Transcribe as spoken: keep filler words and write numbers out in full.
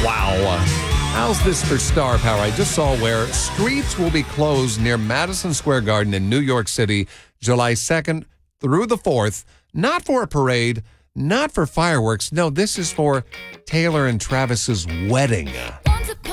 Wow. How's this for star power? I just saw where streets will be closed near Madison Square Garden in New York City, July second through the fourth. Not for a parade, not for fireworks. No, this is for Taylor and Travis's wedding.